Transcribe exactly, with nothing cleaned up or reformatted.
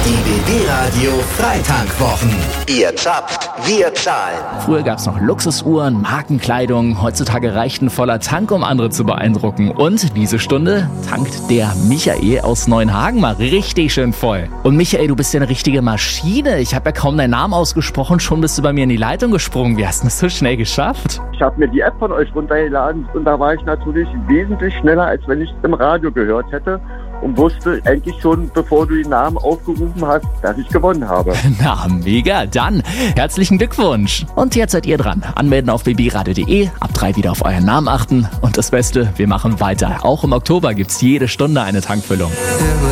Die B B-Radio Freitankwochen. Ihr zapft, wir zahlen. Früher gab es noch Luxusuhren, Markenkleidung. Heutzutage reicht ein voller Tank, um andere zu beeindrucken. Und diese Stunde tankt der Michael aus Neuenhagen mal richtig schön voll. Und Michael, du bist ja eine richtige Maschine. Ich habe ja kaum deinen Namen ausgesprochen, schon bist du bei mir in die Leitung gesprungen. Wie hast du das so schnell geschafft? Ich habe mir die App von euch runtergeladen und da war ich natürlich wesentlich schneller, als wenn ich es im Radio gehört hätte. Und wusste eigentlich schon, bevor du den Namen aufgerufen hast, dass ich gewonnen habe. Na, mega. Dann herzlichen Glückwunsch. Und jetzt seid ihr dran. Anmelden auf b b radio punkt de, ab drei wieder auf euren Namen achten. Und das Beste, wir machen weiter. Auch im Oktober gibt's jede Stunde eine Tankfüllung.